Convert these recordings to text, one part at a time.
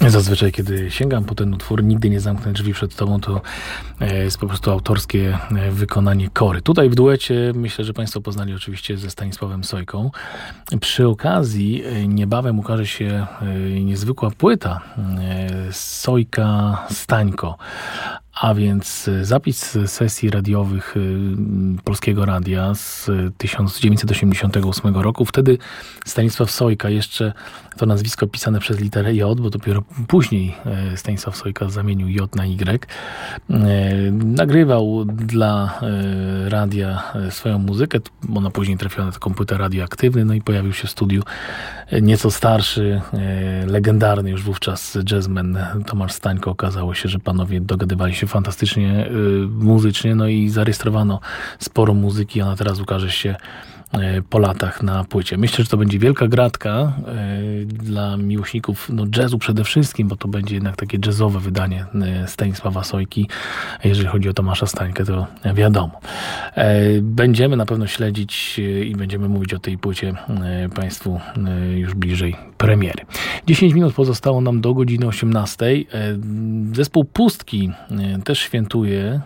Zazwyczaj, kiedy sięgam po ten utwór, Nigdy nie zamknę drzwi przed tobą, to jest po prostu autorskie wykonanie Kory. Tutaj w duecie myślę, że Państwo poznali oczywiście ze Stanisławem Sojką. Przy okazji niebawem ukaże się niezwykła płyta Sojka Stańko. A więc zapis sesji radiowych Polskiego Radia z 1988 roku. Wtedy Stanisław Sojka, jeszcze to nazwisko pisane przez literę J, bo dopiero później Stanisław Sojka zamienił J na Y, nagrywał dla radia swoją muzykę. Ona później trafiła na taką płytę radioaktywny, no i pojawił się w studiu nieco starszy, legendarny już wówczas jazzman Tomasz Stańko. Okazało się, że panowie dogadywali się fantastycznie muzycznie, no i zarejestrowano sporo muzyki. Ona teraz ukaże się po latach na płycie. Myślę, że to będzie wielka gratka dla miłośników jazzu przede wszystkim, bo to będzie jednak takie jazzowe wydanie Stanisława Sojki. Jeżeli chodzi o Tomasza Stańkę, to wiadomo. Będziemy na pewno śledzić i będziemy mówić o tej płycie Państwu już bliżej premiery. 10 minut pozostało nam do godziny 18. Zespół Pustki też świętuje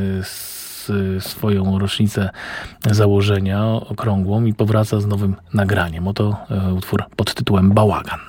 swoją rocznicę założenia okrągłą i powraca z nowym nagraniem. Oto utwór pod tytułem Bałagan.